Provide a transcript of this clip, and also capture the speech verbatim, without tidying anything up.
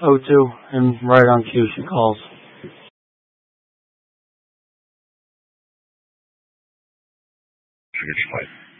O two, and right on cue she calls. Figured she might